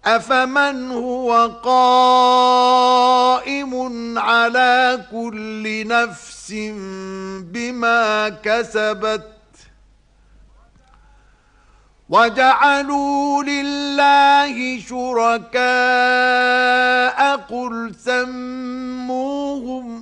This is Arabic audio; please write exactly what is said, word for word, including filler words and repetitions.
أفمن هو قائم على كل نفس بما كسبت وجعلوا لله شركاء قل سموهم